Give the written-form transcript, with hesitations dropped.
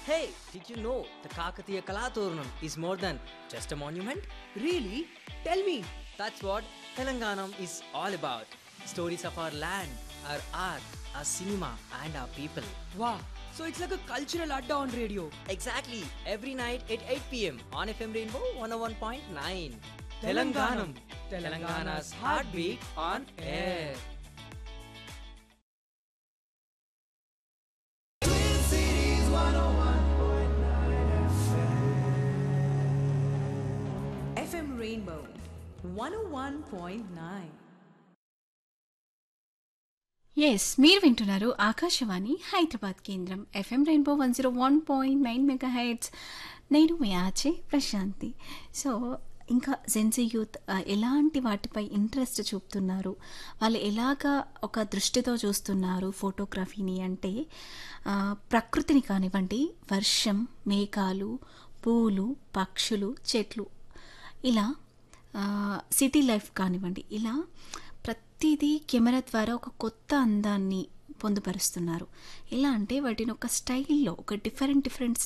Hey, did you know the Kakatiya Kalaturnam is more than just a monument? Really? Tell me. That's what Telanganam is all about. Stories of our land, our art, our cinema, and our people. Wow. So it's like a cultural adda on radio. Exactly, every night at 8 pm on FM Rainbow 101.9. Telanganam. Telangana's heartbeat on air. FM Rainbow 101.9. Yes మీరు వింటున్నారు ఆకాశవాణి హైదరాబాద్ కేంద్రం FM rainbow 101.9 mega hertz. నేను మీ ఆచే Prashanti. So ఇంకా Gen Z youth ఎలాంటి వాటిపై interest చూపుతున్నారు, వాళ్ళు ఎలాగా ఒక దృష్టితో చూస్తున్నారు ఫోటోగ్రఫీని అంటే ప్రకృతిని కానివ్వండి, వర్షం, మేఘాలు, పూలు, పక్షులు, చెట్లు, ఇలా సిటీ లైఫ్ కానివ్వండి, ఇలా ప్రతిదీ కెమెరా ద్వారా ఒక కొత్త అందాన్ని పొందుపరుస్తున్నారు. ఎలా అంటే వాటిని ఒక స్టైల్లో, ఒక డిఫరెంట్